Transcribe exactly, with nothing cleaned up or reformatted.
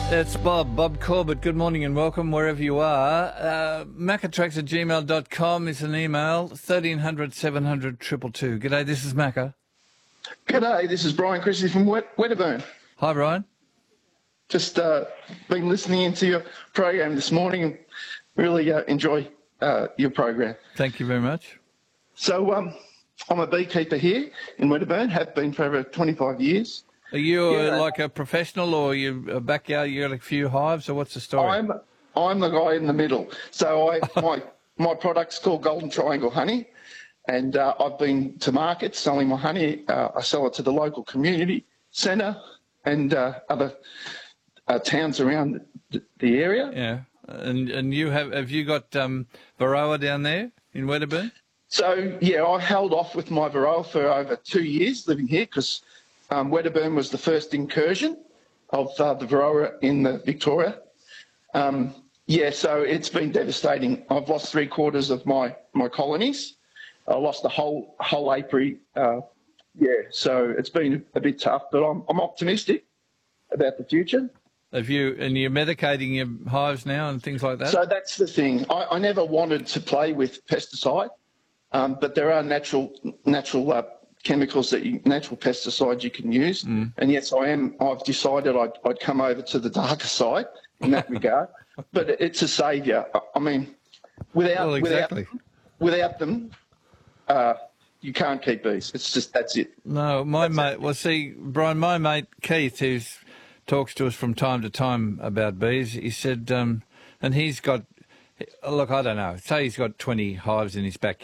It's Bob, Bob Corbett. Good morning and welcome wherever you are. Uh, macatrax at gmail dot com is an email, thirteen hundred seven hundred two two two. G'day, this is Macca. G'day, this is Brian Christie from Wet- Wedderburn. Hi, Brian. Just uh, been listening into your program this morning and really uh, enjoy uh, your program. Thank you very much. So um, I'm a beekeeper here in Wedderburn, have been for over twenty-five years. Are you Yeah. uh, like a professional, or you a backyard, you got a few hives, or what's the story? I'm I'm the guy in the middle. So I my my product's called Golden Triangle Honey, and uh, I've been to market selling my honey. Uh, I sell it to the local community centre and uh, other uh, towns around the, the area. Yeah. And and you have have you got um, Varroa down there in Wedderburn? So, yeah, I held off with my Varroa for over two years living here because um, Wedderburn was the first incursion of uh, the Varroa in the Victoria. Um, yeah, so it's been devastating. I've lost three quarters of my, my colonies. I lost the whole whole apiary. Uh, yeah, so it's been a bit tough, but I'm I'm optimistic about the future. Have you and you're medicating your hives now and things like that? So that's the thing. I, I never wanted to play with pesticide. Um, but there are natural natural uh, chemicals that you, natural pesticides you can use, mm. and yes, I am. I've decided I'd, I'd come over to the darker side in that regard. But it's a saviour. I mean, without well, exactly. without without them, uh, you can't keep bees. It's just that's it. No, my that's mate. it. Well, see, Brian, my mate Keith, who talks to us from time to time about bees, he said, um, and he's got. Look, I don't know. Say he's got twenty hives in his backyard.